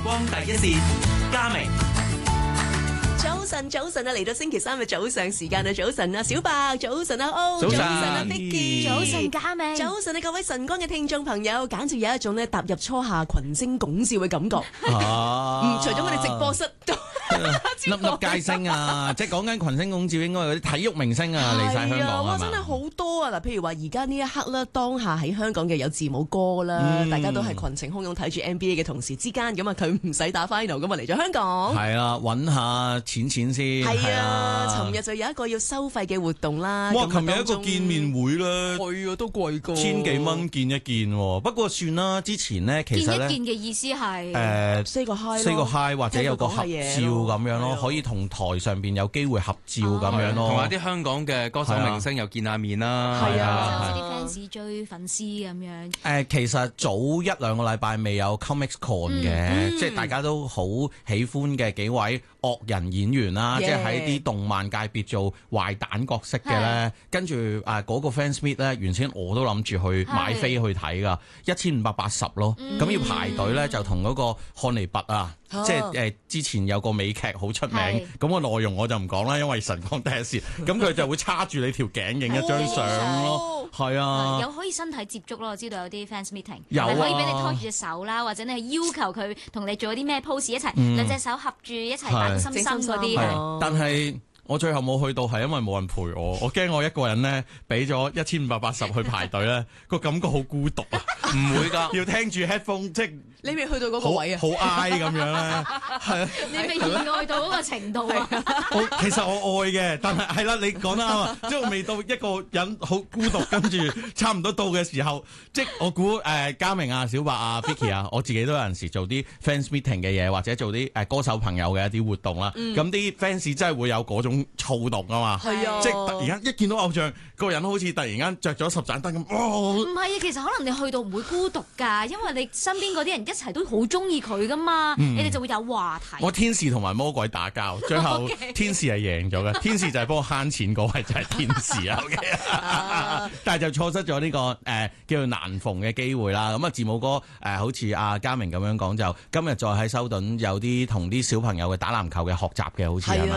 光第一線，嘉明。 早晨啊，嚟到星期三嘅早上時間啊，早晨啊，小白，早晨啊，O，早晨啊，Vicky， 早晨嘉明， 早晨啊，各位晨光嘅聽眾朋友，簡直有一種咧踏入初夏群星拱照嘅感覺。除咗我哋直播室都粒粒皆星啊！即係講緊群星拱照，應該有啲體育明星啊嚟晒香港哇，真係好多啊！嗱，譬如話而家呢一刻啦，當下喺香港嘅有字母哥啦，大家都係群情洶湧睇住 NBA 嘅同時之間，咁啊佢唔使打 final 咁啊嚟咗香港。 係啊，揾下錢先。 係啊，尋日就有一個要收費嘅活動啦。 哇！琴日一個見面會啦， 係啊，都貴過千幾蚊見一見。不過算啦，之前呢，其實咧見一見嘅意思係 say 個 hi， say 個 hi 或者有個合照咁樣咯，可以同台上邊有機會合照咁樣咯， 同埋啲香港嘅歌手明星又見下面啦。 係啊，啲 fans 追粉絲咁樣。 其實早一兩個禮拜未有 Comics Con 嘅，即係大家都好喜歡嘅幾位惡人演員啦，即係喺啲動漫界別做壞蛋角色嘅咧。跟住嗰個 fans meet 咧，原先我都諗住去買飛去睇噶，1580咯。咁要排隊咧，就同嗰個漢尼拔啊。即係之前有個美劇好出名，咁個內容我就唔講啦，因為晨光第一線，咁佢就會叉住你條頸影一張相咯，係啊， 有可以身體接觸咯，我知道有啲 fans meeting， 有可以俾你拖住隻手啦，或者你係要求佢同你做啲咩 pose 一齊，兩隻手合住一齊打心心嗰啲。 但係我最後冇去到係因為冇人陪我驚我一個人咧俾咗1580去排隊咧，個感覺好孤獨啊！唔會㗎，要聽住 headphone 即係。 你未去到嗰個位啊？ 好挨咁樣咧，係啊！ 你未熱愛到嗰個程度啊？ 其實我愛嘅，但係啦，你講得啱啊！即係我未到一個人好孤獨，跟住差唔多到嘅時候，即係我估嘉明啊、小白啊、Vicky 啊，我自己都有陣時做啲 fans meeting 嘅嘢，或者做啲歌手朋友嘅一啲活動啦。咁啲 fans 真係會有嗰種躁動啊嘛！係啊！即係突然間一見到偶像個人好似突然間着咗10盞燈咁， 唔係啊，其實可能你去到唔會孤獨㗎，因為你身邊嗰啲人一齊都好中意佢噶嘛，你哋就會有話題。我天使同埋魔鬼打交，最後天使係贏咗嘅，天使就係幫我慳錢嗰位就係天使啊。但係就錯失咗呢個叫做難逢嘅機會啦。咁啊，字母哥好似阿嘉明咁樣講，就今日再喺修頓有啲同啲小朋友嘅打籃球嘅學習嘅，好似係嘛？